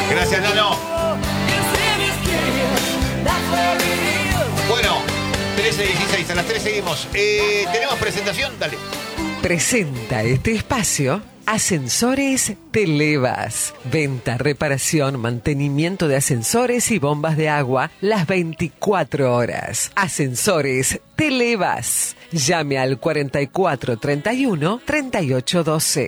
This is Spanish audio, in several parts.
Gracias, Nano. Bueno, 13:16, a las 3 seguimos. ¿Tenemos presentación? Dale. Presenta este espacio Ascensores Televas. Venta, reparación, mantenimiento de ascensores y bombas de agua las 24 horas. Ascensores Televas. Llame al 4431 3812.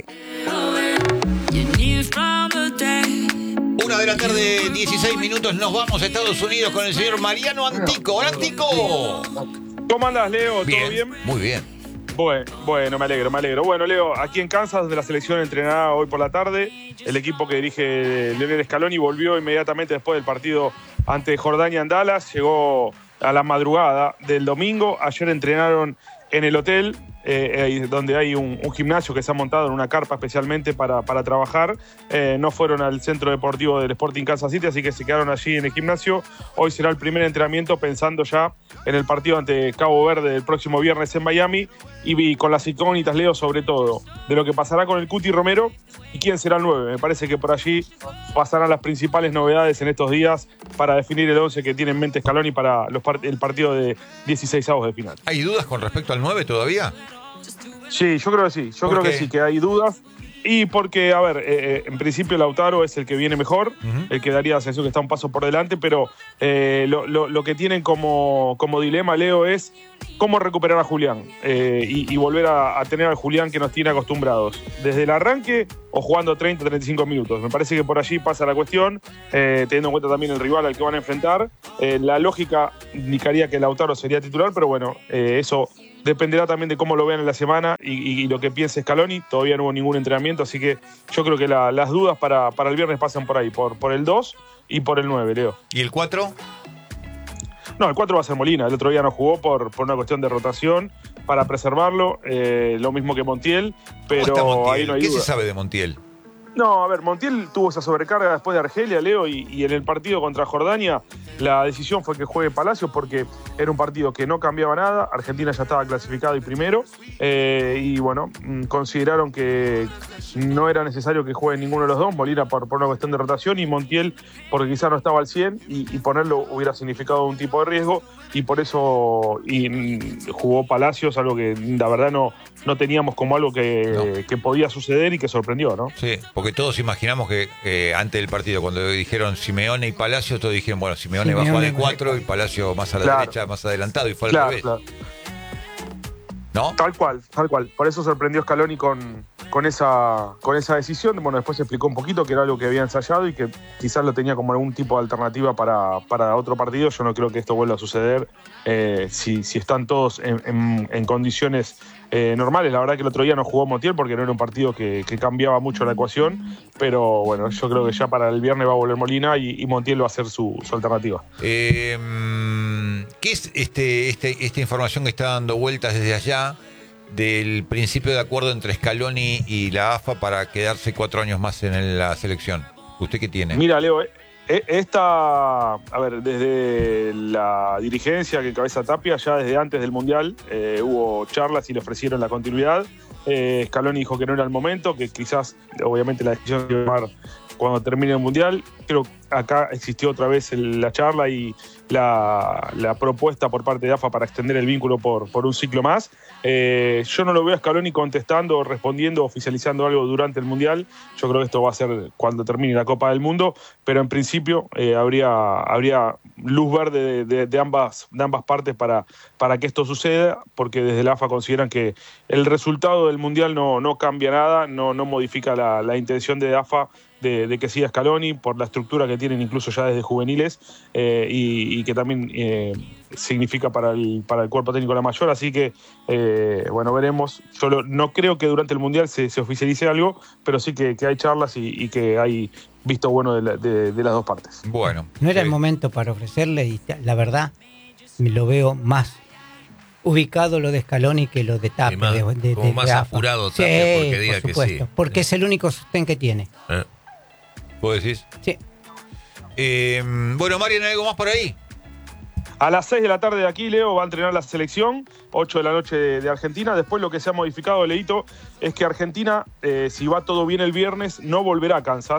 1 de la tarde, 16 minutos. Nos vamos a Estados Unidos con el señor Mariano Antico. Hola, Antico. ¿Cómo andás, Leo? ¿Todo bien? Muy bien. Bueno, me alegro. Bueno, Leo, aquí en Kansas, donde la selección entrenará hoy por la tarde, el equipo que dirige Lionel Scaloni volvió inmediatamente después del partido ante Jordania en Dallas. Llegó a la madrugada del domingo. Ayer entrenaron en el hotel, donde hay un gimnasio que se ha montado en una carpa especialmente para trabajar. No fueron al centro deportivo del Sporting Kansas City, así que se quedaron allí en el gimnasio. Hoy será el primer entrenamiento pensando ya en el partido ante Cabo Verde el próximo viernes en Miami, y con las incógnitas, Leo, sobre todo de lo que pasará con el Cuti Romero y quién será el 9. Me parece que por allí pasarán las principales novedades en estos días para definir el 11 que tiene en mente Scaloni para el partido de 16avos de final. ¿Hay dudas con respecto al 9 todavía? Sí, yo creo que sí. Yo creo que sí, que hay dudas. Y porque, a ver, en principio Lautaro es el que viene mejor, el que daría la sensación que está un paso por delante, pero lo que tienen como dilema, Leo, es cómo recuperar a Julián y volver a tener al Julián que nos tiene acostumbrados. Desde el arranque o jugando 30, 35 minutos. Me parece que por allí pasa la cuestión, teniendo en cuenta también el rival al que van a enfrentar. La lógica indicaría que Lautaro sería titular, pero bueno, eso dependerá también de cómo lo vean en la semana y lo que piense Scaloni. Todavía no hubo ningún entrenamiento, así que yo creo que las dudas para el viernes pasan por ahí, por el 2 y por el 9, Leo. ¿Y el 4? No, el 4 va a ser Molina. El otro día no jugó por una cuestión de rotación para preservarlo, lo mismo que Montiel, pero ahí no hay duda. ¿Qué se sabe de Montiel? No, a ver, Montiel tuvo esa sobrecarga después de Argelia, Leo, y en el partido contra Jordania la decisión fue que juegue Palacios porque era un partido que no cambiaba nada. Argentina ya estaba clasificado y primero, y bueno, consideraron que no era necesario que juegue ninguno de los dos, Molina por una cuestión de rotación y Montiel porque quizás no estaba al 100 y ponerlo hubiera significado un tipo de riesgo, y por eso jugó Palacios, algo que la verdad no teníamos como algo que podía suceder y que sorprendió, ¿no? Sí, porque todos imaginamos que antes del partido, cuando dijeron Simeone y Palacios, todos dijeron, bueno, Simeone va a jugar de 4 y Palacio más a la derecha, más adelantado, y fue al revés. Claro. ¿No? Tal cual. Por eso sorprendió Scaloni con esa decisión. Bueno, después se explicó un poquito que era algo que había ensayado y que quizás lo tenía como algún tipo de alternativa para otro partido. Yo no creo que esto vuelva a suceder si están todos en condiciones normales. La verdad que el otro día no jugó Montiel porque no era un partido que cambiaba mucho la ecuación, pero bueno, yo creo que ya para el viernes va a volver Molina y Montiel va a ser su alternativa. ¿Qué es esta información que está dando vueltas desde allá del principio de acuerdo entre Scaloni y la AFA para quedarse 4 años más en la selección? ¿Usted qué tiene? Mira, Leo, desde la dirigencia que encabeza Tapia, ya desde antes del Mundial hubo charlas y le ofrecieron la continuidad. Scaloni dijo que no era el momento, que quizás, obviamente, la decisión se iba a tomar cuando termine el Mundial. Creo que acá existió otra vez la charla y la propuesta por parte de AFA para extender el vínculo por un ciclo más. Yo no lo veo a Scaloni contestando, respondiendo, oficializando algo durante el Mundial. Yo creo que esto va a ser cuando termine la Copa del Mundo, pero en principio habría luz verde de ambas partes para que esto suceda, porque desde la AFA consideran que el resultado del Mundial no cambia nada, no modifica la intención de AFA de que siga Scaloni por la estructura que tienen incluso ya desde juveniles, y que también significa para el cuerpo técnico la mayor, así que bueno, veremos. Yo no creo que durante el Mundial se oficialice algo, pero sí que hay charlas y que hay visto bueno de las dos partes. Bueno, no era el momento para ofrecerle, y la verdad me lo veo más ubicado lo de Scaloni que lo de Tapia, como más apurado Tapia, sí, porque diga por supuesto, que sí, porque es el único sostén que tiene. ¿Vos decís? Sí. Bueno, Marian, ¿algo más por ahí? A las 6 de la tarde de aquí, Leo, va a entrenar la selección, 8 de la noche de Argentina. Después lo que se ha modificado, Leito, es que Argentina, si va todo bien el viernes, no volverá a Kansas.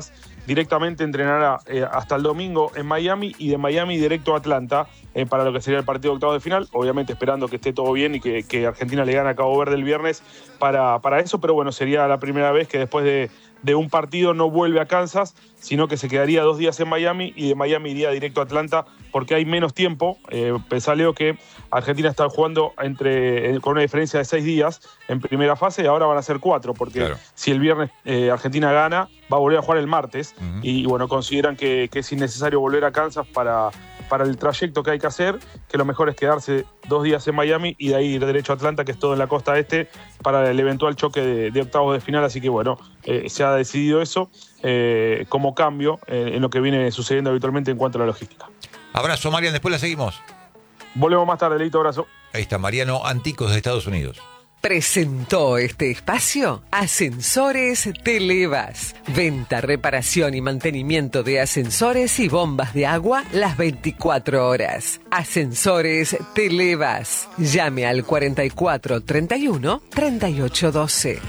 directamente entrenará hasta el domingo en Miami y de Miami directo a Atlanta para lo que sería el partido de octavos de final, obviamente esperando que esté todo bien y que Argentina le gane a Cabo Verde el viernes para eso, pero bueno, sería la primera vez que después de un partido no vuelve a Kansas, sino que se quedaría 2 días en Miami y de Miami iría directo a Atlanta porque hay menos tiempo. Pensá, Leo, que Argentina está jugando con una diferencia de 6 días en primera fase y ahora van a ser 4, porque claro, si el viernes Argentina gana, va a volver a jugar el martes y bueno, consideran que es innecesario volver a Kansas para el trayecto que hay que hacer, que lo mejor es quedarse 2 días en Miami y de ahí ir derecho a Atlanta, que es todo en la costa este, para el eventual choque de octavos de final. Así que bueno, se ha decidido eso como cambio en lo que viene sucediendo habitualmente en cuanto a la logística. Abrazo, Marian, después la seguimos. Volvemos más tarde, Leito, abrazo. Ahí está Mariano Anticos de Estados Unidos. Presentó este espacio Ascensores Televas. Venta, reparación y mantenimiento de ascensores y bombas de agua las 24 horas. Ascensores Televas. Llame al 44 31 38 12.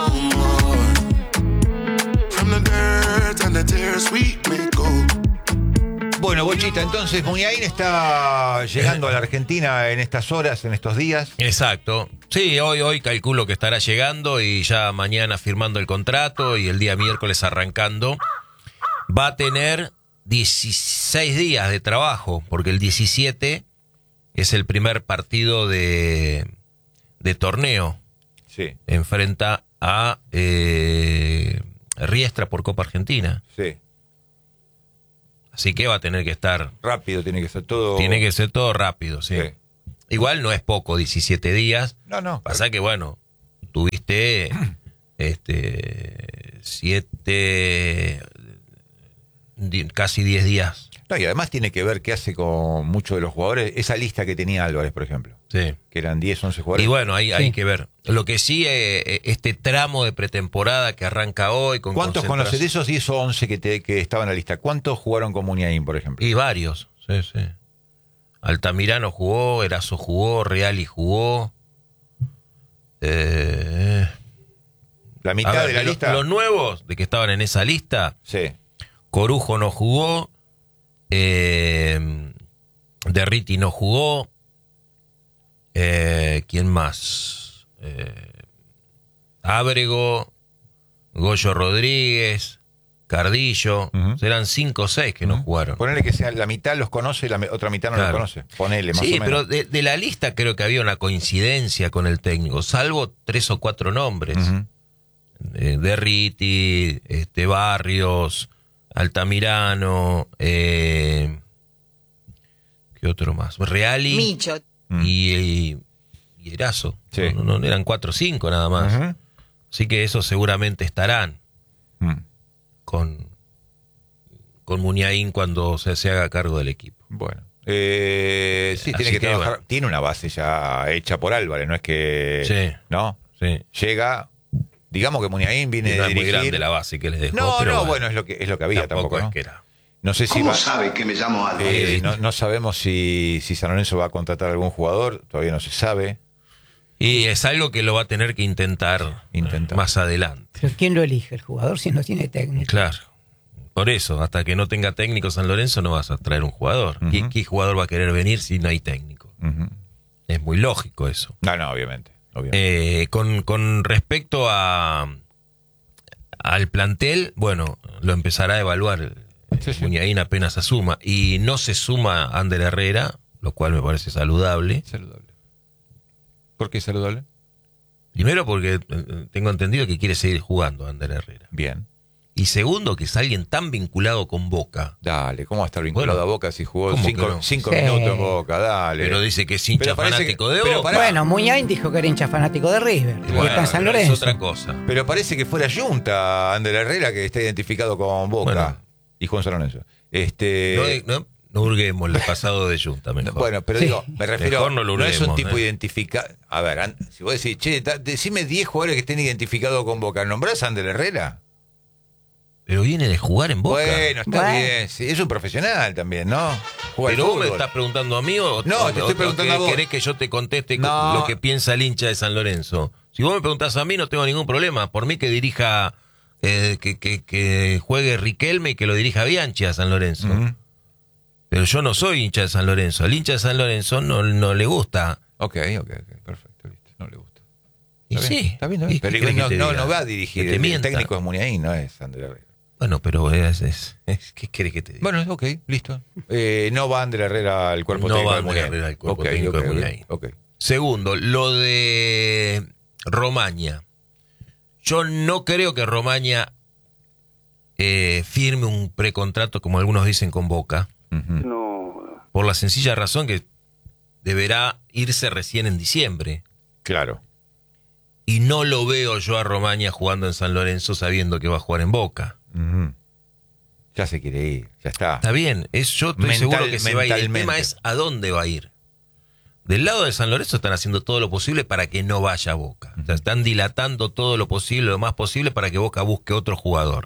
Bueno, Bochita, entonces Muniain está llegando a la Argentina en estas horas, en estos días. Exacto. Sí, hoy calculo que estará llegando y ya mañana firmando el contrato y el día miércoles arrancando. Va a tener 16 días de trabajo, porque el 17 es el primer partido de torneo. Sí. Enfrenta a Riestra por Copa Argentina. Sí. Así que va a tener que estar... Rápido, tiene que ser todo... Tiene que ser todo rápido, sí. Igual no es poco, 17 días. No. Pasa que, bueno, tuviste 7, casi 10 días. No, y además tiene que ver qué hace con muchos de los jugadores. Esa lista que tenía Álvarez, por ejemplo. Sí. Que eran 10, 11 jugadores. Y bueno, hay que ver. Lo que sí, este tramo de pretemporada que arranca hoy... ¿Cuántos conoces de esos 10 o 11 que estaban en la lista? ¿Cuántos jugaron con Muniain, por ejemplo? Y varios, sí. Altamirano jugó, Erazo jugó, Reali jugó. La mitad de la lista. Los nuevos de que estaban en esa lista. Sí. Corujo no jugó. Derriti no jugó. ¿Quién más? Ábrego, Goyo Rodríguez, Cardillo. Eran 5 o 6 que no jugaron. Ponele que sea la mitad los conoce y la otra mitad no los conoce. Ponele, más o menos. Sí, pero de la lista creo que había una coincidencia con el técnico, salvo 3 o 4 nombres. Derriti, Barrios, Altamirano, ¿qué otro más? Reali. Micho. Y Erazo. Sí. No, eran 4 o 5 nada más. Así que esos seguramente estarán con Muniain cuando se haga cargo del equipo. Bueno. Sí, tiene que trabajar. Bueno. Tiene una base ya hecha por Álvarez, no es que... Sí. ¿No? Sí. Llega... Digamos que Muniain viene de dirigir... muy grande la base que les dejó. No, bueno, es lo que había tampoco, ¿no? Es que era. No sé si ¿Cómo sabe que me llamo Álvarez? No sabemos si San Lorenzo va a contratar a algún jugador, todavía no se sabe. Y es algo que lo va a tener que intentar más adelante. ¿Pero quién lo elige? ¿El jugador si no tiene técnico? Claro. Por eso, hasta que no tenga técnico San Lorenzo no vas a traer un jugador. ¿Qué jugador va a querer venir si no hay técnico? Es muy lógico eso. No, obviamente. Con respecto al plantel, bueno, lo empezará a evaluar Muniain apenas asuma. Y no se suma Ander Herrera, lo cual me parece saludable. ¿Por qué saludable? Primero porque tengo entendido que quiere seguir jugando Ander Herrera. Bien. Y segundo, que es alguien tan vinculado con Boca. Dale, ¿cómo va a estar vinculado a Boca si jugó 5 minutos en Boca? Dale. Pero dice que es hincha fanático de Boca. Bueno, Muniain dijo que era hincha fanático de River. Y está en San Lorenzo. Es otra cosa. Pero parece que fuera Junta Ander Herrera, que está identificado con Boca y jugó en San Lorenzo. No hurguemos el pasado de Junta, mejor. Bueno, pero digo, me refiero, no es un tipo identificado. A ver, si vos decís, decime 10 jugadores que estén identificados con Boca, ¿nombrás a Ander Herrera? Pero viene de jugar en Boca. Bueno, está bien. Sí, es un profesional también, ¿no? Pero vos me estás preguntando a mí o te estoy preguntando a vos. ¿Querés que yo te conteste lo que piensa el hincha de San Lorenzo? Si vos me preguntás a mí, no tengo ningún problema. Por mí que dirija que juegue Riquelme y que lo dirija Bianchi a San Lorenzo. Pero yo no soy hincha de San Lorenzo. Al hincha de San Lorenzo no le gusta. Ok, perfecto, listo. No le gusta. Y sí. Está bien. Pero no va a dirigir. El técnico es Muniain, no es André Herrera. Bueno, pero ¿qué querés que te diga? Bueno, ok, listo. No va André Herrera al cuerpo técnico de Muniain. Herrera al cuerpo técnico de Muniain. Segundo, lo de Romaña. Yo no creo que Romaña firme un precontrato, como algunos dicen, con Boca. No. Por la sencilla razón que deberá irse recién en diciembre. Claro. Y no lo veo yo a Romaña jugando en San Lorenzo sabiendo que va a jugar en Boca. Ya se quiere ir, ya está. Está bien, yo estoy seguro que se va a ir. El tema es a dónde va a ir. Del lado de San Lorenzo están haciendo todo lo posible para que no vaya a Boca. O sea, están dilatando todo lo posible, lo más posible, para que Boca busque otro jugador.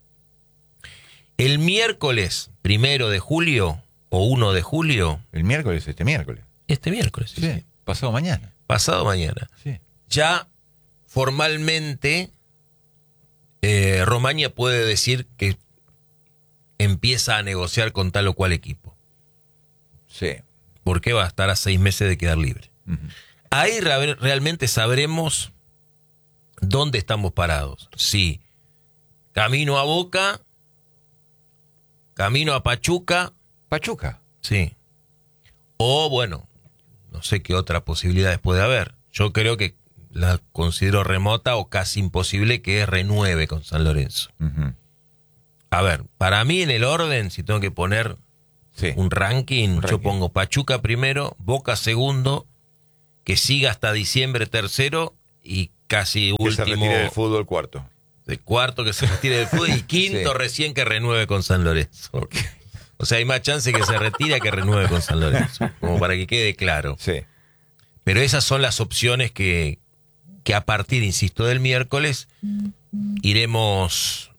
El miércoles 1 de julio o 1 de julio. El miércoles, este miércoles. Este miércoles, sí. Pasado mañana. Pasado mañana. Sí. Ya formalmente Romaña puede decir que empieza a negociar con tal o cual equipo. Sí. Porque va a estar a 6 meses de quedar libre. Ahí realmente sabremos dónde estamos parados. Si camino a Boca, camino a Pachuca. ¿Pachuca? Sí. O bueno, no sé qué otras posibilidades puede haber. Yo creo que la considero remota o casi imposible que renueve con San Lorenzo. A ver, para mí en el orden, si tengo que poner un ranking, yo pongo Pachuca primero, Boca segundo, que siga hasta diciembre tercero y casi último. Que se retire del fútbol cuarto. De cuarto que se retire del fútbol y quinto recién que renueve con San Lorenzo. O sea, hay más chance que se retire que renueve con San Lorenzo, como para que quede claro. Sí. Pero esas son las opciones que a partir, insisto, del miércoles iremos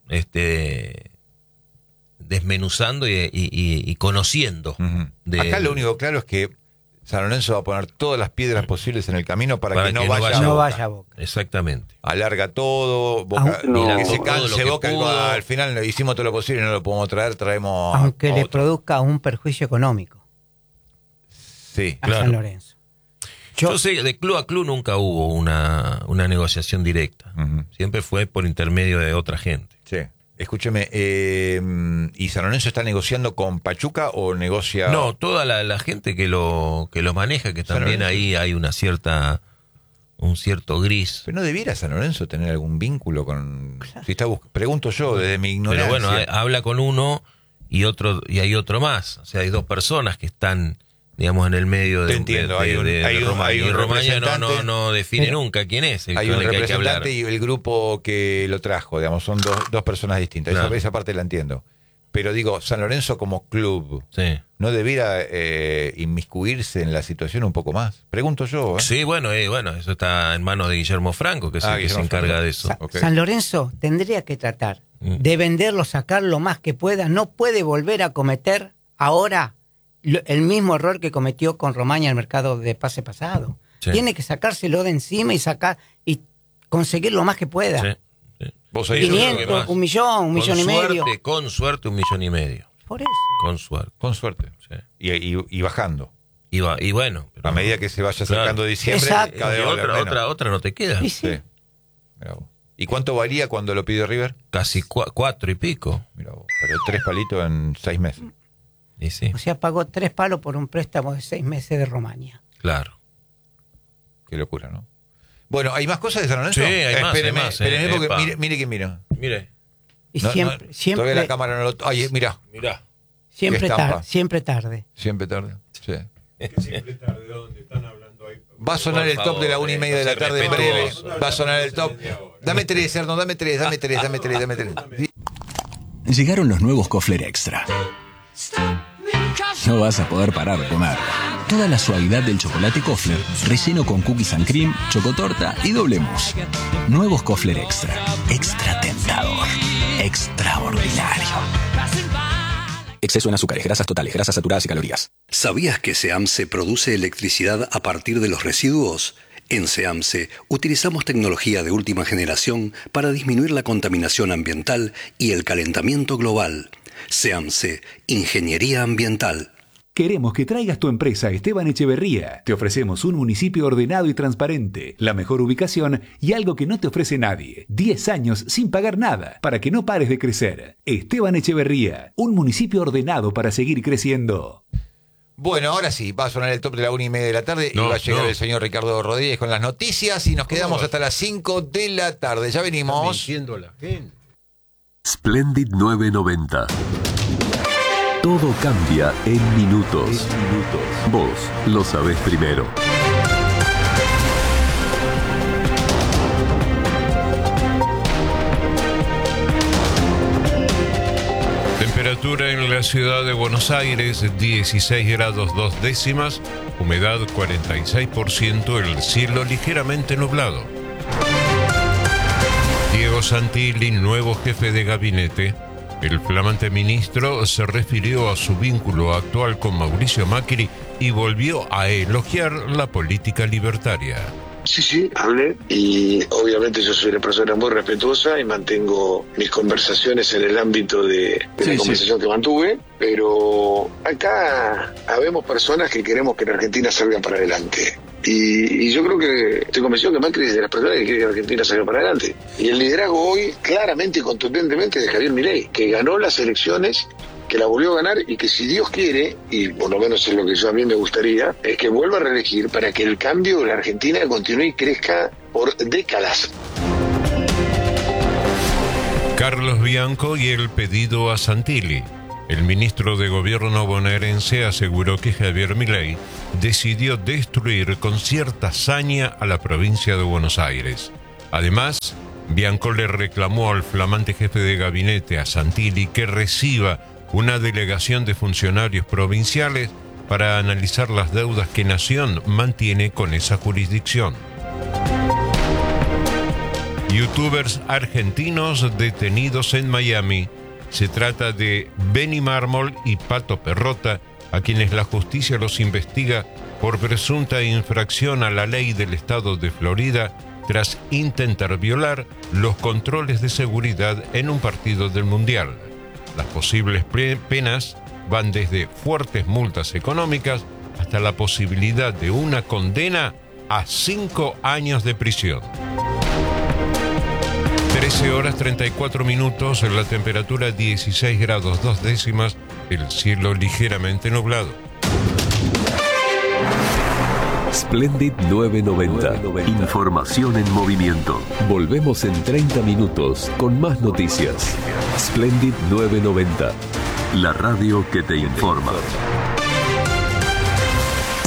desmenuzando y conociendo. Acá lo único claro es que San Lorenzo va a poner todas las piedras posibles en el camino para que no vaya a Boca. Exactamente. Alarga todo, Boca, que se canse Boca. Al final hicimos todo lo posible y no lo podemos traer, traemos. Aunque le produzca un perjuicio económico. Sí, a San Lorenzo. Yo sé, de club a club nunca hubo una negociación directa. Siempre fue por intermedio de otra gente. Sí. Escúcheme, ¿y San Lorenzo está negociando con Pachuca o negocia...? No, toda la gente que lo maneja, que también ahí hay un cierto gris. Pero no debiera San Lorenzo tener algún vínculo con... Si está pregunto yo, desde mi ignorancia. Pero bueno, habla con uno y hay otro más. O sea, hay dos personas que están, digamos, en el medio de... Te entiendo, hay un Romaña no define nunca quién es el hay un con el que hay que hablar. representante y el grupo que lo trajo, digamos, son dos personas distintas. Claro. Esa parte la entiendo. Pero digo, San Lorenzo como club, ¿no debiera inmiscuirse en la situación un poco más? Pregunto yo. Sí, bueno, eso está en manos de Guillermo Franco, que es el que se encarga de eso. San Lorenzo tendría que tratar de venderlo, sacar lo más que pueda. No puede volver a cometer ahora el mismo error que cometió con Romaña en el mercado de pase pasado. Tiene que sacárselo de encima y conseguir lo más que pueda. Sí. 500, un millón y medio. Con suerte, 1,5 millones. Por eso. Con suerte. Sí. Y bajando. Y bueno. A medida que se vaya acercando diciembre, cada vez otra no te queda. Sí. ¿Y cuánto valía cuando lo pidió River? Casi 4 y pico. Mirá vos, pero 3 palitos en 6 meses. Y sí. O sea, pagó 3 palos por un préstamo de 6 meses de Romaña. Claro. Qué locura, ¿no? Bueno, ¿hay más cosas de San Lorenzo? Sí, hay más. Espéreme porque mire que mira. Mire. Y siempre. Todavía la cámara no lo... Ay, mira. Siempre tarde. Siempre tarde. Siempre tarde, sí. Siempre tarde, ¿dónde están hablando ahí? Va a sonar el top de la 1:30 de la tarde en breve. Va a sonar el top. Dame 3, Erno, dame 3. Llegaron los nuevos Kofler Extra. No vas a poder parar de comer. Toda la suavidad del chocolate Kofler, relleno con cookies and cream, chocotorta y doble mousse. Nuevos Kofler Extra. Extra tentador. Extraordinario. Exceso en azúcares, grasas totales, grasas saturadas y calorías. ¿Sabías que SEAMSE produce electricidad a partir de los residuos? En SEAMSE utilizamos tecnología de última generación para disminuir la contaminación ambiental y el calentamiento global. SEAMSE, Ingeniería Ambiental. Queremos que traigas tu empresa a Esteban Echeverría. Te ofrecemos un municipio ordenado y transparente, la mejor ubicación y algo que no te ofrece nadie. 10 años sin pagar nada, para que no pares de crecer. Esteban Echeverría, un municipio ordenado para seguir creciendo. Bueno, ahora sí, va a sonar el top de la 1:30 de la tarde y va a llegar el señor Ricardo Rodríguez con las noticias y nos quedamos hasta las 5 de la tarde. Ya venimos. Splendid 990. Todo cambia en minutos. Vos lo sabés primero. Temperatura en la ciudad de Buenos Aires, 16 grados 2 décimas, humedad 46%, el cielo ligeramente nublado. Diego Santilli, nuevo jefe de gabinete. El flamante ministro se refirió a su vínculo actual con Mauricio Macri y volvió a elogiar la política libertaria. Sí, hablé y obviamente yo soy una persona muy respetuosa y mantengo mis conversaciones en el ámbito de la conversación que mantuve, pero acá habemos personas que queremos que la Argentina salga para adelante. Y yo creo que estoy convencido que Macri es de las personas que quiere que la Argentina salga para adelante. Y el liderazgo hoy, claramente y contundentemente, de Javier Milei, que ganó las elecciones, que la volvió a ganar y que si Dios quiere, y por lo menos es lo que yo a mí me gustaría, es que vuelva a reelegir para que el cambio de la Argentina continúe y crezca por décadas. Carlos Bianco y el pedido a Santilli. El ministro de Gobierno bonaerense aseguró que Javier Milei decidió destruir con cierta saña a la provincia de Buenos Aires. Además, Bianco le reclamó al flamante jefe de gabinete, a Santilli, que reciba una delegación de funcionarios provinciales para analizar las deudas que Nación mantiene con esa jurisdicción. Youtubers argentinos detenidos en Miami. Se trata de Benny Mármol y Pato Perrota, a quienes la justicia los investiga por presunta infracción a la ley del estado de Florida tras intentar violar los controles de seguridad en un partido del Mundial. Las posibles penas van desde fuertes multas económicas hasta la posibilidad de una condena a 5 años de prisión. 13 horas 34 minutos, la temperatura 16 grados 2 décimas, el cielo ligeramente nublado. Splendid 990. Información en movimiento. Volvemos en 30 minutos con más noticias. Splendid 990. La radio que te informa.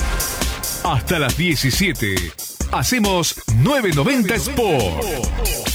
Hasta las 17. Hacemos 990 Sport.